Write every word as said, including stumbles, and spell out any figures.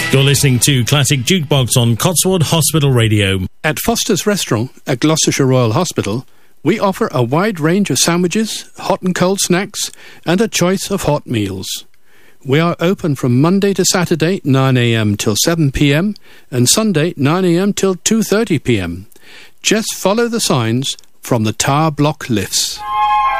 You're listening to Classic Jukebox on Cotswold Hospital Radio. At Foster's Restaurant at Gloucestershire Royal Hospital, we offer a wide range of sandwiches, hot and cold snacks, and a choice of hot meals. We are open from Monday to Saturday, nine a m till seven p m, and Sunday, nine a m till two thirty p m. Just follow the signs from the tower block lifts.